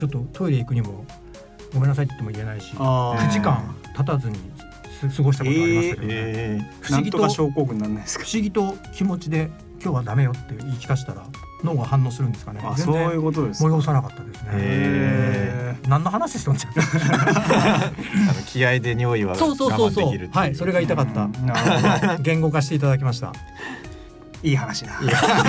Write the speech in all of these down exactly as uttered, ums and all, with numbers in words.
ちょっとトイレ行くにもごめんなさいって言っても言えないし、くじかん経たずに過ごしたことありましたけどね、えー、不思議となんとか症候群なんですか。 不思議と気持ちで今日はダメよって言い聞かせたら脳が反応するんですかね。 あ、そういうことです。 催さなかったですね。 へー、 何の話しとんじゃんあの気合で尿意は我慢できるっていう。 はい、それが言いたかった。なるほど言語化していただきました。 いい話だ。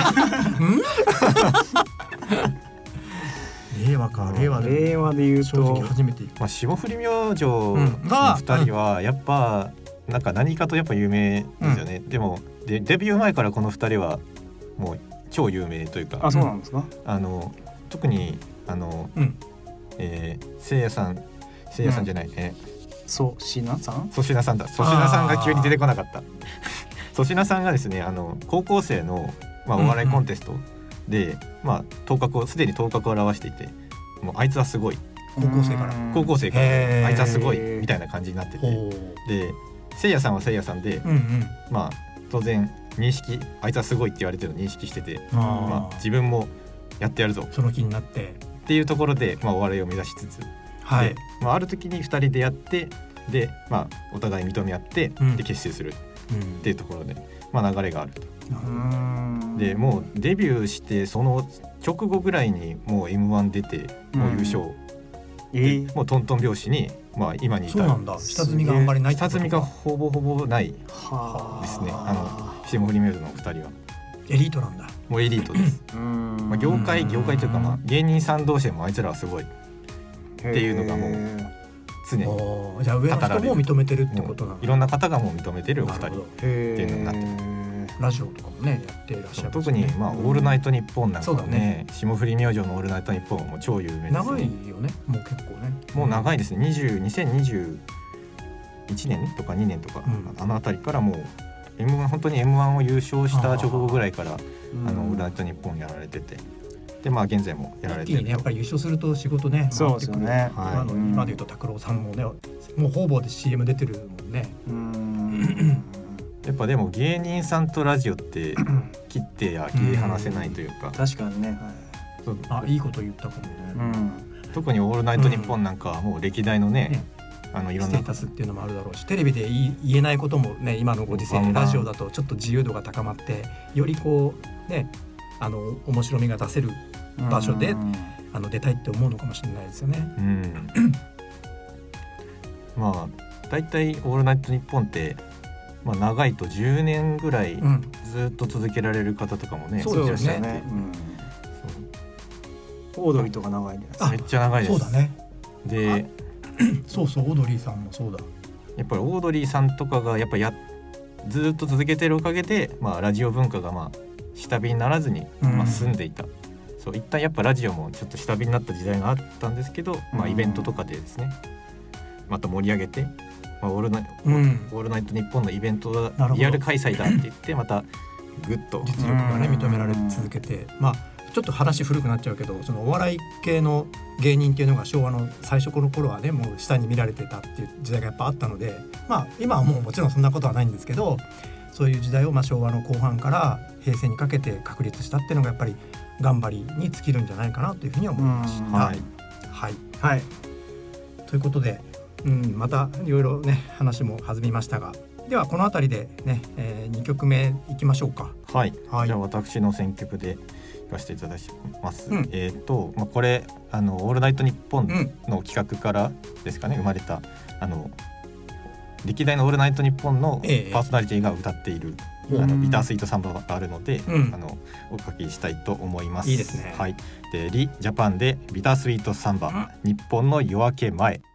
令和か、令和で令和で言うと正直初めて、 まあ、霜降り明星のふたりはやっぱなんか何かとやっぱ有名ですよね、うん、でもでデビュー前からこのふたりはもう超有名というか。 あ、そうなんですか。 あの特にあの、うんえー、せいやさんせいやさんじゃない、うん、え粗品さん粗品さんだ粗品さんが急に出てこなかった。粗品さんがですね、あの高校生の、まあ、お笑いコンテストで、うんうんまあ、頭角をすでに頭角を現していて、もうあいつはすごい、 高校生から高校生からあいつはすごいみたいな感じになってて、でせいやさんはせいやさんで、うんうん、まあ当然認識、あいつはすごいって言われてるの認識してて、あ、まあ、自分もやってやるぞその気になってっていうところで、まあ、お笑いを目指しつつ、はいでまあ、ある時にふたりでやってで、まあ、お互い認め合って、うん、で結成するっていうところで、まあ、流れがあると。うんでもうデビューしてその直後ぐらいにもう エムワン 出てもう優勝、うんえー、もうトントン拍子に、まあ、今に至る。 そうなんだ。下積みがあんまりないってことか。 下積みがほぼほぼないですね。あの霜降り明星のふたりはエリートなんだ。 もうエリートです。まあ、業界業界というか、まあ、芸人さん同士でもあいつらはすごいっていうのがもう常に語られる。 じゃあ上の人も認めてるってことなんだ。 いろんな方がもう認めてるお二人っていうのになってます。 ラジオとかもねやっていらっしゃる、ね、 特に、まあ、オールナイトニッポンなんかは ね, ね霜降り明星のオールナイトニッポンはもう超有名ですね。 長いよね。もう結構ねもう長いですね。にじゅうにせんにじゅういちねんとかにねんとか、うん、あのあたりからもう エムワン 本当に エムワン を優勝した直後ぐらいからああのオールナイトニッポンやられてて、でまあ現在もやられてると。 ね、やっぱり優勝すると仕事ねそうですよね、 はい、あの今でいうと拓郎さんもねもう方々で シーエム 出てるもんね。うーんやっぱでも芸人さんとラジオって切ってや切り離せないというか、 うん、確かにね、はい、 そうあいいこと言ったかもね、うん、 特にオールナイトニッポンなんかはもう歴代のね、うん、あのいろんなステータスっていうのもあるだろうし、テレビで言えないこともね今のご時世ラジオだとちょっと自由度が高まってよりこうねあの面白みが出せる場所で、うん、あの出たいって思うのかもしれないですよね、うん、 まあだいたいオールナイトニッポンってまあ、長いとじゅうねんぐらいずっと続けられる方とかもね、 うん、そうですよね、うん、 そうオードリーとか長いです。 めっちゃ長いです。 そうだね。 でそうそうオードリーさんもそうだ。 やっぱりオードリーさんとかがやっぱやずっと続けてるおかげで、まあ、ラジオ文化がまあ下火にならずに、まあ、進んでいた、うん、そう一旦やっぱラジオもちょっと下火になった時代があったんですけど、まあ、イベントとかでですねまた盛り上げてまあ、オールナイ、うん、オールナイトニッポンのイベントがリアル開催だって言ってまたグッと実力がね認められ続けて、まあちょっと話古くなっちゃうけどそのお笑い系の芸人っていうのが昭和の最初の頃はねもう下に見られてたっていう時代がやっぱあったので、まあ今はもうもちろんそんなことはないんですけどそういう時代をまあ昭和の後半から平成にかけて確立したっていうのがやっぱり頑張りに尽きるんじゃないかなというふうに思いました。はい、はいはい、ということでうん、またいろいろね話も弾みましたが、ではこのあたりでね、えー、にきょくめいきましょうか。 はい、はい、じゃあ私の選曲でいかせていただきます、うん、えっ、ー、と、まあ、これあのオールナイトニッポンの企画からですかね、うん、生まれたあの歴代のオールナイトニッポンのパーソナリティが歌っている、えー、あのビタースイートサンバがあるので、うん、あのお書きしたいと思います。 いいですね。 はい、でリジャパンでビタースイートサンバ、うん、日本の夜明け前。